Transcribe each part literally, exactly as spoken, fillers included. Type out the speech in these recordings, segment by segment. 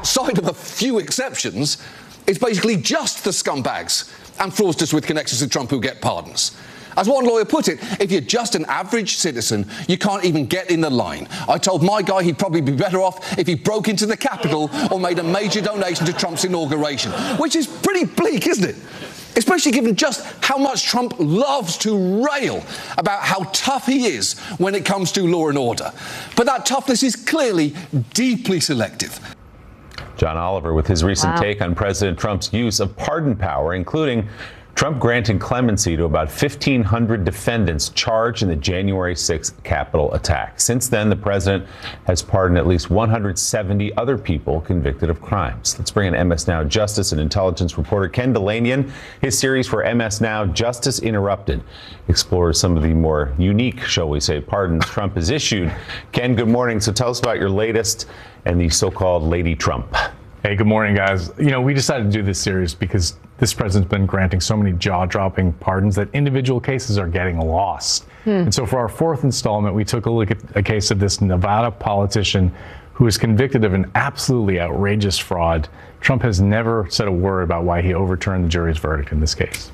outside of a few exceptions, it's basically just the scumbags and fraudsters with connections to Trump who get pardons. As one lawyer put it, if you're just an average citizen, you can't even get in the line. I told my guy he'd probably be better off if he broke into the Capitol or made a major donation to Trump's inauguration, which is pretty bleak, isn't it? Especially given just how much Trump loves to rail about how tough he is when it comes to law and order. But that toughness is clearly deeply selective. John Oliver with his recent Wow. take on President Trump's use of pardon power, including Trump granting clemency to about fifteen hundred defendants charged in the January sixth Capitol attack. Since then, the president has pardoned at least one hundred seventy other people convicted of crimes. Let's bring in M S Now Justice and Intelligence reporter Ken Dilanian. His series for M S Now, Justice Interrupted, explores some of the more unique, shall we say, pardons Trump has issued. Ken, good morning. So tell us about your latest and the so-called Lady Trump. Hey, good morning, guys. You know, we decided to do this series because this president's been granting so many jaw-dropping pardons that individual cases are getting lost. Hmm. And so for our fourth installment, we took a look at a case of this Nevada politician who was convicted of an absolutely outrageous fraud. Trump has never said a word about why he overturned the jury's verdict in this case.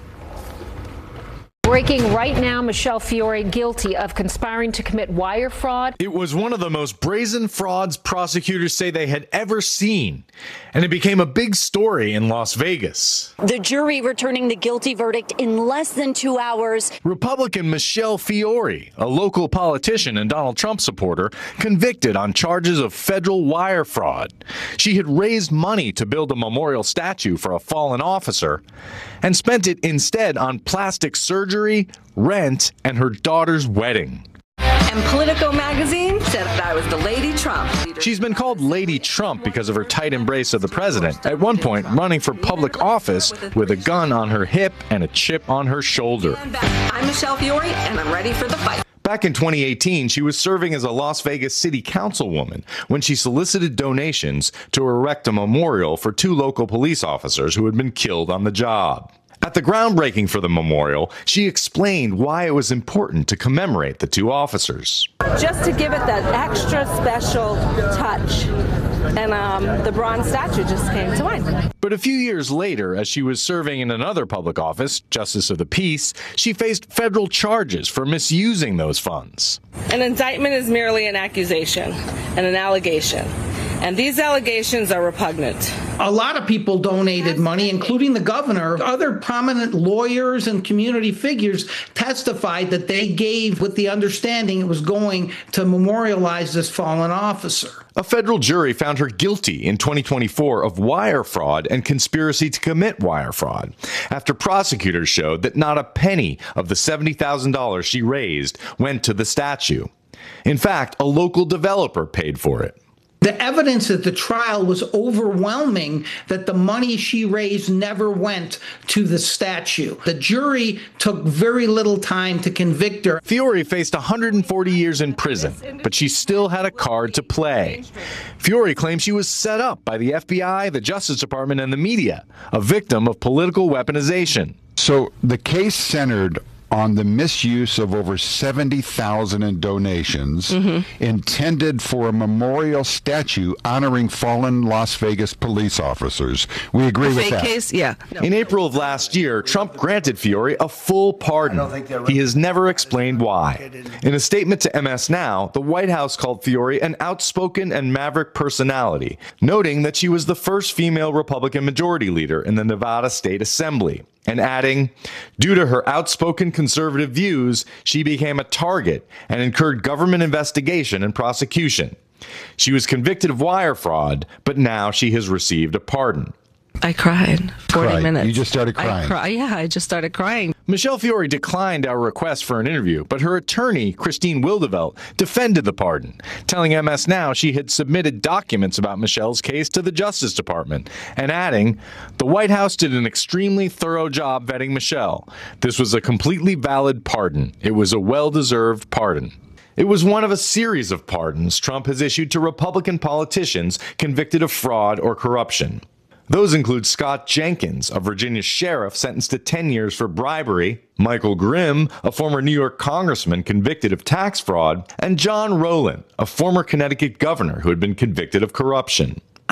Breaking right now, Michelle Fiore guilty of conspiring to commit wire fraud. It was one of the most brazen frauds prosecutors say they had ever seen, and it became a big story in Las Vegas. The jury returning the guilty verdict in less than two hours. Republican Michelle Fiore, a local politician and Donald Trump supporter, convicted on charges of federal wire fraud. She had raised money to build a memorial statue for a fallen officer and spent it instead on plastic surgery, rent, and her daughter's wedding. And Politico magazine said that I was the Lady Trump. She's been called Lady Trump because of her tight embrace of the president, at one point running for public office with a gun on her hip and a chip on her shoulder. I'm Michelle Fiore, and I'm ready for the fight. Back in twenty eighteen, she was serving as a Las Vegas city councilwoman when she solicited donations to erect a memorial for two local police officers who had been killed on the job. At the groundbreaking for the memorial, she explained why it was important to commemorate the two officers. Just to give it that extra special touch. And um, the bronze statue just came to mind. But a few years later, as she was serving in another public office, Justice of the Peace, she faced federal charges for misusing those funds. An indictment is merely an accusation and an allegation. And these allegations are repugnant. A lot of people donated money, including the governor. Other prominent lawyers and community figures testified that they gave with the understanding it was going to memorialize this fallen officer. A federal jury found her guilty in twenty twenty-four of wire fraud and conspiracy to commit wire fraud, after prosecutors showed that not a penny of the seventy thousand dollars she raised went to the statue. In fact, a local developer paid for it. The evidence at the trial was overwhelming that the money she raised never went to the statue. The jury took very little time to convict her. Fiore faced one hundred forty years in prison, but she still had a card to play. Fiore claims she was set up by the F B I, the Justice Department, and the media, a victim of political weaponization. So the case centered on the misuse of over seventy thousand in donations mm-hmm. intended for a memorial statue honoring fallen Las Vegas police officers. We agree a with fake that. Case? Yeah. No. In April of last year, Trump granted Fiore a full pardon. He has never explained why. In a statement to M S Now, the White House called Fiore an outspoken and maverick personality, noting that she was the first female Republican majority leader in the Nevada State Assembly, and adding, due to her outspoken conservative views, she became a target and incurred government investigation and prosecution. She was convicted of wire fraud, but now she has received a pardon. I cried forty Cried. minutes. You just started crying. I cry, yeah, I just started crying. Michelle Fiore declined our request for an interview, but her attorney, Christine Wildevelt, defended the pardon, telling M S Now she had submitted documents about Michelle's case to the Justice Department, and adding, the White House did an extremely thorough job vetting Michelle. This was a completely valid pardon. It was a well-deserved pardon. It was one of a series of pardons Trump has issued to Republican politicians convicted of fraud or corruption. Those include Scott Jenkins, a Virginia sheriff sentenced to ten years for bribery, Michael Grimm, a former New York congressman convicted of tax fraud, and John Rowland, a former Connecticut governor who had been convicted of corruption.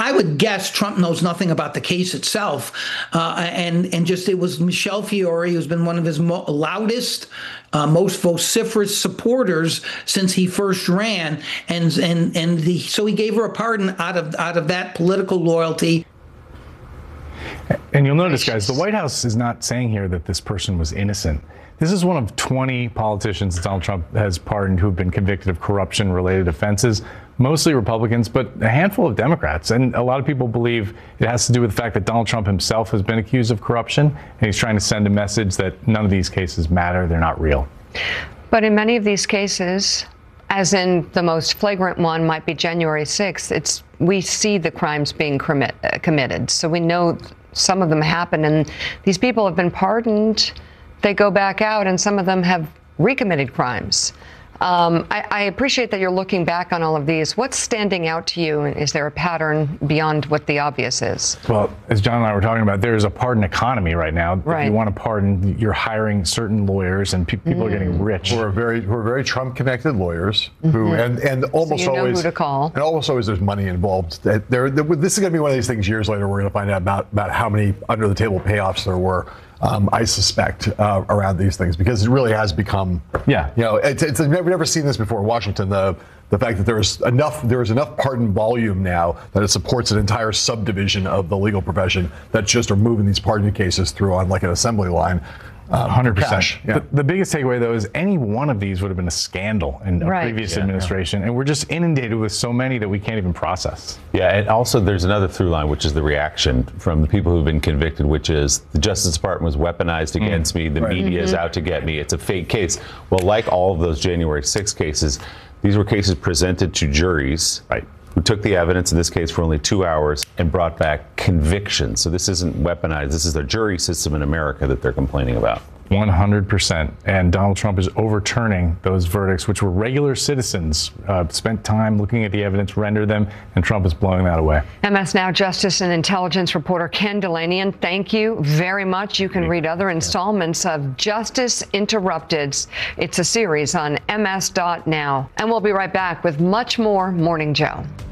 I would guess Trump knows nothing about the case itself, uh, and and just it was Michelle Fiore who's been one of his mo- loudest, uh, most vociferous supporters since he first ran, and and and the, so he gave her a pardon out of out of that political loyalty. And you'll notice, guys, the White House is not saying here that this person was innocent. This is one of twenty politicians that Donald Trump has pardoned who have been convicted of corruption-related offenses, mostly Republicans, but a handful of Democrats. And a lot of people believe it has to do with the fact that Donald Trump himself has been accused of corruption, and he's trying to send a message that none of these cases matter, they're not real. But in many of these cases, as in the most flagrant one might be January sixth, it's we see the crimes being commit, uh, committed. So we know some of them happen, and these people have been pardoned. They go back out, and some of them have recommitted crimes. Um, I, I appreciate that you're looking back on all of these. What's standing out to you? Is there a pattern beyond what the obvious is? Well, as John and I were talking about, there's a pardon economy right now. Right. If you want to pardon, you're hiring certain lawyers, and pe- people mm. are getting rich. Who are very, who are very Trump-connected lawyers, mm-hmm. who and and almost so you know always who to call. And almost always there's money involved. There, there, this is going to be one of these things. Years later, we're going to find out about about how many under-the-table payoffs there were. Um, I suspect uh, around these things, because it really has become, yeah, you know, it's, it's, we've never seen this before in Washington. The the fact that there is enough there is enough pardon volume now that it supports an entire subdivision of the legal profession that just are moving these pardon cases through on like an assembly line. Um, one hundred percent. Yeah. The, the biggest takeaway, though, is any one of these would have been a scandal in a right. previous yeah, administration. Yeah. And we're just inundated with so many that we can't even process. Yeah, and also there's another through line, which is the reaction from the people who've been convicted, which is the Justice Department was weaponized against mm. me. The right. media mm-hmm. is out to get me. It's a fake case. Well, like all of those January sixth cases, these were cases presented to juries. Right. Who took the evidence in this case for only two hours and brought back convictions. So this isn't weaponized. This is the jury system in America that they're complaining about. one hundred percent. And Donald Trump is overturning those verdicts, which were regular citizens uh, spent time looking at the evidence, rendered them, and Trump is blowing that away. M S Now Justice and Intelligence reporter Ken Dilanian, thank you very much. You can read other installments of Justice Interrupted. It's a series on M S dot now. And we'll be right back with much more Morning Joe.